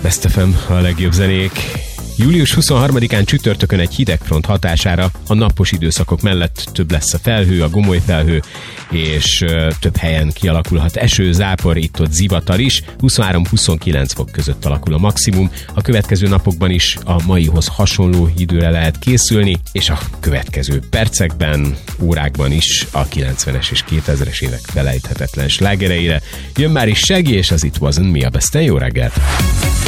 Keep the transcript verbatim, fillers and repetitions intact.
Best ef em, a legjobb zenék. július huszonharmadikán csütörtökön egy hidegfront hatására a napos időszakok mellett több lesz a felhő, a gomoly felhő, és ö, több helyen kialakulhat eső, zápor, itt-ott zivatar is. huszonhárom-huszonkilenc fok között alakul a maximum. A következő napokban is a maihoz hasonló időre lehet készülni, és a következő percekben, órákban is a kilencvenes és kétezres évek felejthetetlen slágereire. Jön már is Shaggy, és az It Wasn't Me. A Besten, jó reggelt!